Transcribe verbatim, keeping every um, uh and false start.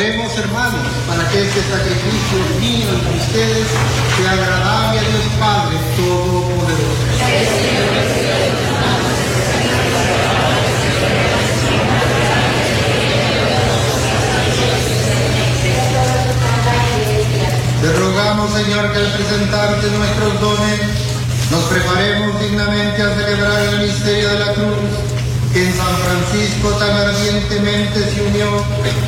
Oremos, hermanos, para que este sacrificio mío y de ustedes sea agradable a Dios Padre Todopoderoso. Te rogamos, Señor, que al presentarte nuestros dones, nos preparemos dignamente a celebrar el misterio de la cruz, que en San Francisco tan ardientemente se unió